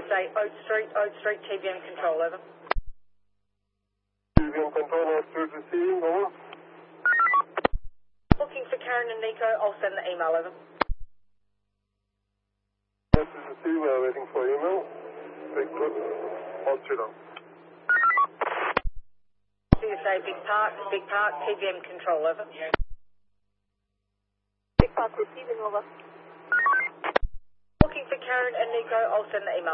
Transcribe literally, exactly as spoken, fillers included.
say Oak Street, Oak Street, T V M control, over. T V M control, Oak Street receiving, over. Looking for Karen and Nico, I'll send the email, over. Message received, we are waiting for email. Big Oak Street on. C S A Big Park, Big Park, T V M control, over. Big Park receiving, over. Looking for Karen and Nico, I'll send the email.